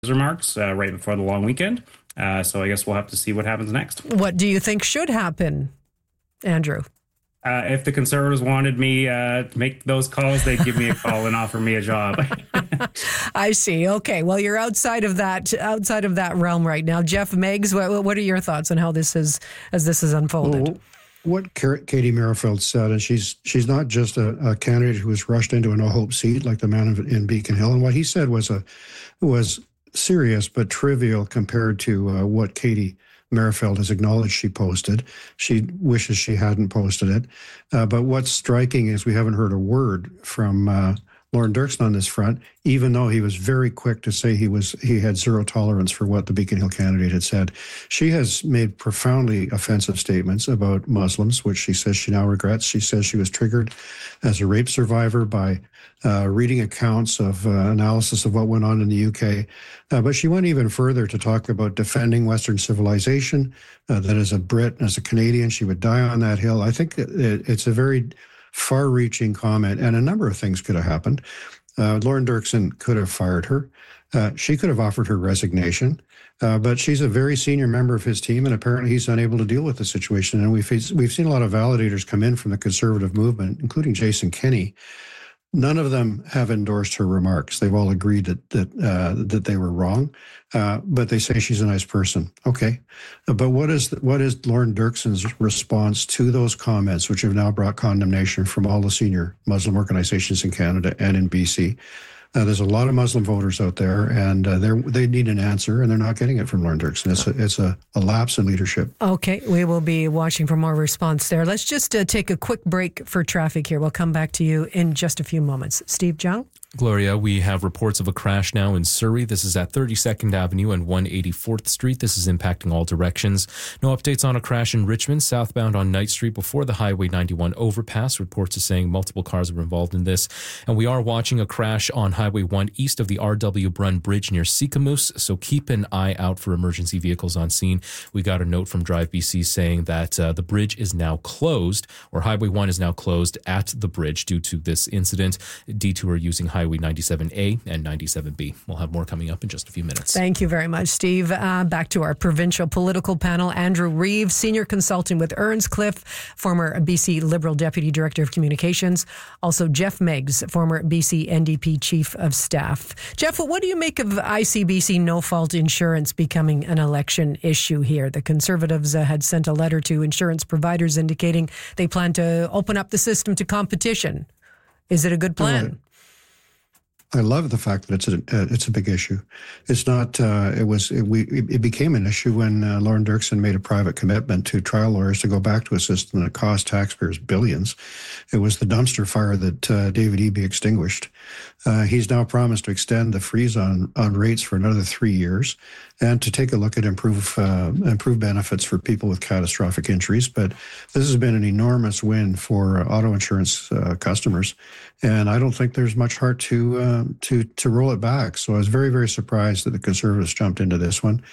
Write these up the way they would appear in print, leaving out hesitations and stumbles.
remarks right before the long weekend. So I guess we'll have to see what happens next. What do you think should happen, Andrew? If the Conservatives wanted me to make those calls, they'd give me a call and offer me a job. I see. Okay. Well, you're outside of that realm right now. Jeff Meigs, what are your thoughts on how this has unfolded? Well, what Katie Merrifield said, and she's not just a candidate who was rushed into a no-hope seat like the man in Beacon Hill. And what he said was serious but trivial compared to what Katie Merrifield has acknowledged she posted. She wishes she hadn't posted it. But what's striking is we haven't heard a word from Lauren Dirksen on this front, even though he was very quick to say he had zero tolerance for what the Beacon Hill candidate had said. She has made profoundly offensive statements about Muslims, which she says she now regrets. She says she was triggered as a rape survivor by reading accounts of analysis of what went on in the UK. But she went even further to talk about defending Western civilization, that as a Brit, as a Canadian, she would die on that hill. I think it's a very far-reaching comment, and a number of things could have happened. Lauren Dirksen could have fired her. She could have offered her resignation, but she's a very senior member of his team, and apparently he's unable to deal with the situation. And we've seen a lot of validators come in from the Conservative movement, including Jason Kenney. None of them have endorsed her remarks. They've all agreed that they were wrong, but they say she's a nice person. Okay, but what is Lauren Dirksen's response to those comments, which have now brought condemnation from all the senior Muslim organizations in Canada and in BC? There's a lot of Muslim voters out there, and they need an answer, and they're not getting it from Lauren Dirksen. It's a lapse in leadership. Okay, we will be watching for more response there. Let's just take a quick break for traffic here. We'll come back to you in just a few moments. Steve Jung? Gloria, we have reports of a crash now in Surrey. This is at 32nd Avenue and 184th Street. This is impacting all directions. No updates on a crash in Richmond, southbound on Knight Street before the Highway 91 overpass. Reports are saying multiple cars were involved in this. And we are watching a crash on Highway 1 east of the R.W. Brunn Bridge near Sikamoose, so keep an eye out for emergency vehicles on scene. We got a note from Drive BC saying that the bridge is now closed, or Highway 1 is now closed at the bridge due to this incident. Detour using Highway 97A and 97B. We'll have more coming up in just a few minutes. Thank you very much, Steve. Back to our provincial political panel. Andrew Reeve, Senior Consultant with Earnscliffe, former BC Liberal Deputy Director of Communications. Also Jeff Meigs, former BC NDP Chief of Staff. Jeff, what do you make of ICBC no-fault insurance becoming an election issue here? The Conservatives had sent a letter to insurance providers indicating they plan to open up the system to competition. Is it a good plan? I love the fact that it's a big issue. It's not. It became an issue when Lauren Dirksen made a private commitment to trial lawyers to go back to a system that cost taxpayers billions. It was the dumpster fire that David Eby extinguished. He's now promised to extend the freeze on rates for another 3 years, and to take a look at improve benefits for people with catastrophic injuries. But this has been an enormous win for auto insurance customers, and I don't think there's much heart to roll it back. So I was very, very surprised that the Conservatives jumped into this one.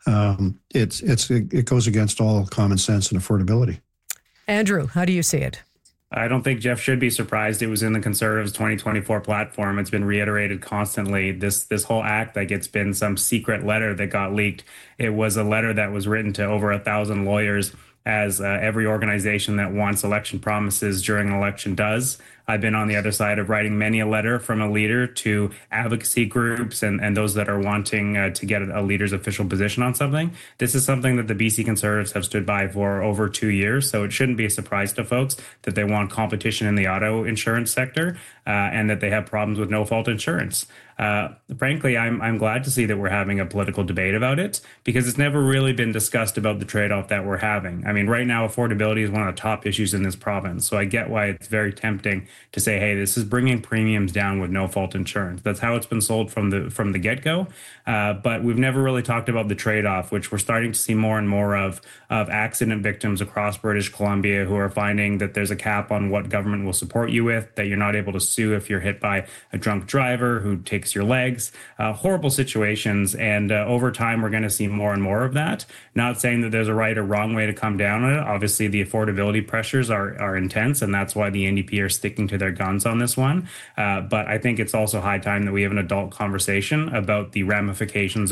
It goes against all common sense and affordability. Andrew, how do you see it? I don't think Jeff should be surprised. It was in the Conservatives' 2024 platform. It's been reiterated constantly. This whole act, like it's been some secret letter that got leaked. It was a letter that was written to over 1,000 lawyers, as every organization that wants election promises during an election does. I've been on the other side of writing many a letter from a leader to advocacy groups and those that are wanting to get a leader's official position on something. This is something that the BC Conservatives have stood by for over 2 years, so it shouldn't be a surprise to folks that they want competition in the auto insurance sector and that they have problems with no-fault insurance. Frankly, I'm glad to see that we're having a political debate about it, because it's never really been discussed about the trade-off that we're having. I mean, right now, affordability is one of the top issues in this province, so I get why it's very tempting to say, hey, this is bringing premiums down with no-fault insurance. That's how it's been sold from the get-go, but we've never really talked about the trade-off, which we're starting to see more and more of accident victims across British Columbia who are finding that there's a cap on what government will support you with, that you're not able to sue if you're hit by a drunk driver who takes your legs. Horrible situations, and over time we're going to see more and more of that. Not saying that there's a right or wrong way to come down on it. Obviously, the affordability pressures are intense, and that's why the NDP are sticking sticking to their guns on this one. But I think it's also high time that we have an adult conversation about the ramifications